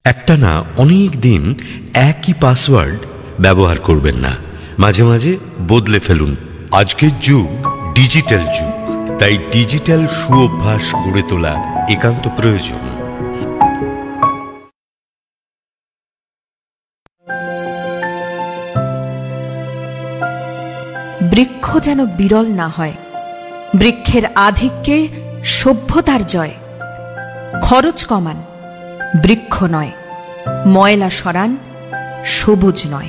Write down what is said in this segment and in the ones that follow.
একটানা অনেক দিন একই পাসওয়ার্ড ব্যবহার করবেন না, মাঝে মাঝে বদলে ফেলুন। আজকের যুগ ডিজিটাল যুগ, তাই ডিজিটাল সুঅভ্যাস গড়ে তোলা একান্ত প্রয়োজন। বৃক্ষ যেন বিরল না হয়, বৃক্ষের আধিক্যে সভ্যতার জয়। খরচ কমান, বৃক্ষ নয়, ময়লা সরান, সবুজ নয়।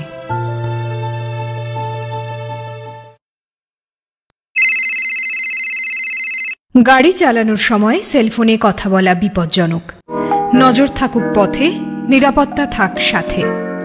গাড়ি চালানোর সময় সেলফোনে কথা বলা বিপজ্জনক। নজর থাকুক পথে, নিরাপত্তা থাক সাথে।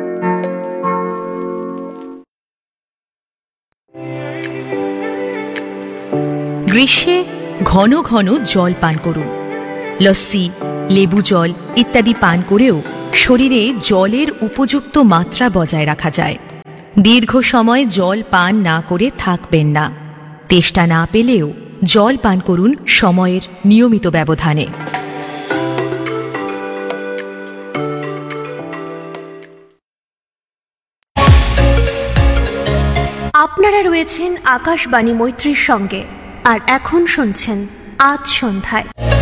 গ্রীষ্মে ঘন ঘন জল পান করুন। লস্যি, লেবু জল ইত্যাদি পান করেও শরীরে জলের উপযুক্ত মাত্রা বজায় রাখা যায়। দীর্ঘ সময় জল পান না করে থাকবেন না। তেষ্টা না পেলেও জল পান করুন সময়ের নিয়মিত ব্যবধানে। আপনারা রয়েছেন আকাশবাণী মৈত্রীর সঙ্গে, আর এখন শুনছেন আজ সন্ধ্যায়।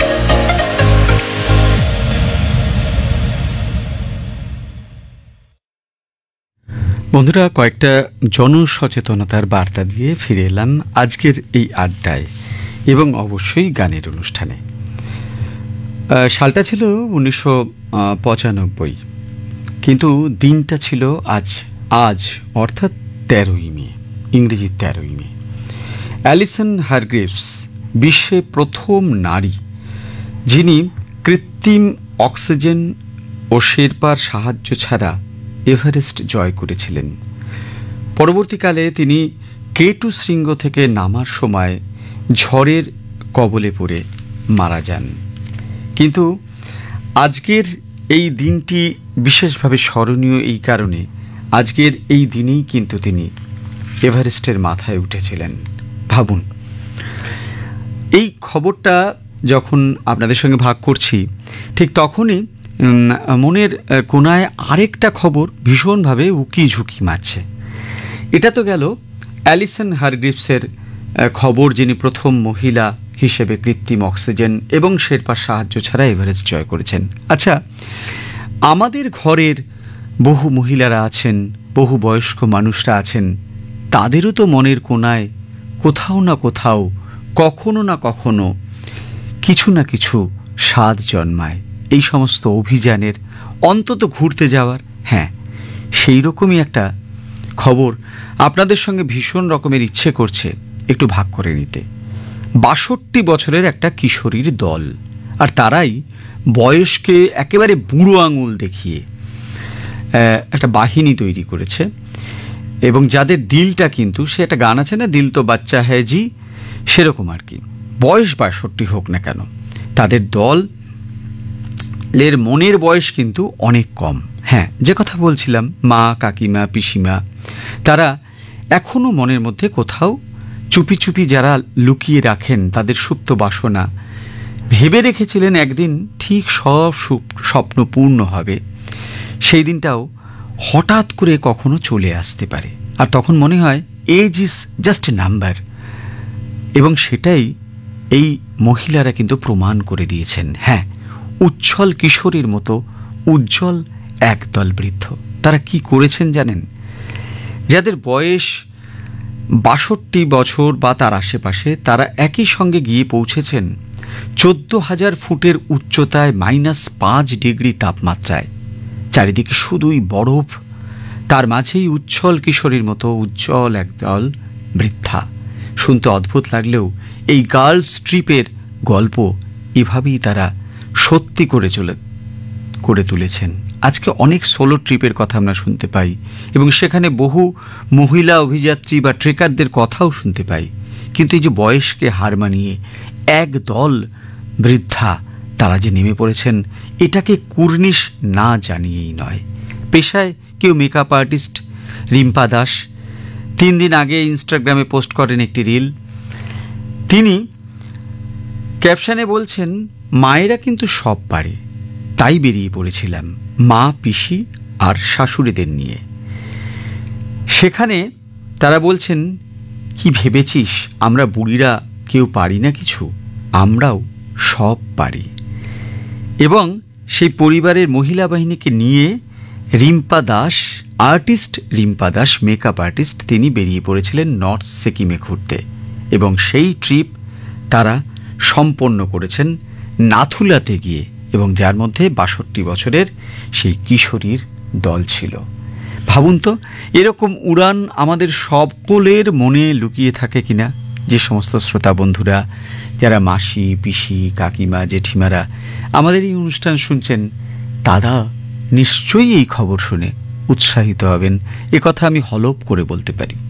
বন্ধুরা, কয়েকটা জনসচেতনতার বার্তা দিয়ে ফিরে এলাম আজকের এই আড্ডায় এবং অবশ্যই গানের অনুষ্ঠানে। সালটা ছিল 1995, কিন্তু দিনটা ছিল আজ অর্থাৎ 13ই মে, ইংরেজি 13ই মে। অ্যালিসন হারগ্রিভস বিশ্বে প্রথম নারী যিনি কৃত্রিম অক্সিজেন ও শেরপার সাহায্য ছাড়া এভারেস্ট জয় করেছিলেন। পরবর্তীকালে তিনি K2 শৃঙ্গ থেকে নামার সময় ঝড়ের কবলে পড়ে মারা যান। কিন্তু আজকের এই দিনটি বিশেষভাবে স্মরণীয় এই কারণে, আজকের এই দিনেই কিন্তু তিনি এভারেস্টের মাথায় উঠেছিলেন। ভাবুন, এই খবরটা যখন আপনাদের সঙ্গে ভাগ করছি, ঠিক তখনই মনের কোনায় আরেকটা খবর ভীষণভাবে উকি ঝুঁকি মারছে। এটা তো গেল অ্যালিসন হারগ্রিভসের খবর, যিনি প্রথম মহিলা হিসেবে কৃত্রিম অক্সিজেন এবং শেরপার সাহায্য ছাড়া এভারেস্ট জয় করেছেন। আচ্ছা, আমাদের ঘরের বহু মহিলারা আছেন, বহু বয়স্ক মানুষরা আছেন, তাদেরও তো মনের কোনায় কোথাও না কোথাও, কখনো না কখনো কিছু না কিছু স্বাদ জন্মায় এই সমস্ত অভিযানের, অন্তত ঘুরতে যাওয়ার। হ্যাঁ, সেই রকমই একটা খবর আপনাদের সঙ্গে ভীষণ রকমের ইচ্ছে করছে একটু ভাগ করে নিতে। ৬২ বছরের একটা কিশোরীর দল, আর তারাই বয়সকে একেবারে বুড়ো আঙুল দেখিয়ে একটা বাহিনী তৈরি করেছে, এবং যাদের দিলটা কিন্তু, সে একটা গান আছে না, দিল তো বাচ্চা হ্যায় জি, সেরকম আর কি। বয়স ৬২ হোক না কেন, তাদের দলের মনের বয়স কিন্তু অনেক কম। হ্যাঁ, যে কথা বলছিলাম, মা, কাকিমা, পিসিমা, তারা এখনও মনের মধ্যে কোথাও চুপি চুপি যারা লুকিয়ে রাখেন তাদের সুপ্ত বাসনা, ভেবে রেখেছিলেন একদিন ঠিক সব স্বপ্ন পূর্ণ হবে। সেই দিনটাও হঠাৎ করে কখনো চলে আসতে পারে, আর তখন মনে হয় age is just a number. এবং সেটাই এই মহিলারা কিন্তু প্রমাণ করে দিয়েছেন। হ্যাঁ, উচ্ছল কিশোরীর মতো উজ্জ্বল একদল বৃদ্ধ। তারা কি করেছেন জানেন? যাদের বয়স ৬২ বছর বা তার আশেপাশে, তারা একই সঙ্গে গিয়ে পৌঁছেছেন ১৪,০০০ ফুটের উচ্চতায়, -৫ ডিগ্রি তাপমাত্রায়। চারিদিকে শুধুই বরফ, তার মাঝেই উচ্ছল কিশোরীর মতো উজ্জ্বল একদল বৃদ্ধা। শুনতে অদ্ভুত লাগলেও এই গার্লস ট্রিপের গল্প এভাবেই তারা সত্যি করে তুলেছেন। আজকে অনেক সোলো ট্রিপের কথা আমরা শুনতে পাই, এবং সেখানে বহু মহিলা অভিযাত্রী বা ট্রেকারদের কথাও শুনতে পাই, কিন্তু এই যে বয়সকে হার মানিয়ে এক দল বৃদ্ধা তারা যে নেমে পড়েছেন, এটাকে কুর্নিশ না জানিয়েই নয়। পেশায় কেউ মেকআপ আর্টিস্ট রিম্পা দাস 3 দিন আগে ইনস্টাগ্রামে পোস্ট করেন একটি রিল। তিনি ক্যাপশনে বলছেন, মায়েরা কিন্তু সব পারে, তাই বেরিয়ে পড়েছিলাম মা, পিসি আর শাশুড়িদের নিয়ে। সেখানে তারা বলছেন, কি ভেবেছিস আমরা বুড়িরা কেউ পারি না কিছু? আমরাও সব পারি। এবং সেই পরিবারের মহিলা বাহিনীকে নিয়ে Rimpa Das, artist Rimpa Das, makeup artist, তিনি বেরিয়ে পড়েছিলেন নর্থ সিকিমে ঘুরতে। এবং সেই ট্রিপ তারা সম্পন্ন করেছেন নাথুলাতে গিয়ে, এবং যার মধ্যে ৬২ বছরের সেই কিশোরীর দল ছিল। ভাবুন তো, এরকম উড়ান আমাদের সকলের মনে লুকিয়ে থাকে কিনা। যে সমস্ত শ্রোতা বন্ধুরা, যারা মাসি, পিসি, কাকিমা, জেঠিমারা আমাদের এই অনুষ্ঠান শুনছেন, তারা নিশ্চয়ই এই খবর শুনে উৎসাহিত হবেন, এ কথা আমি হলপ করে বলতে পারি।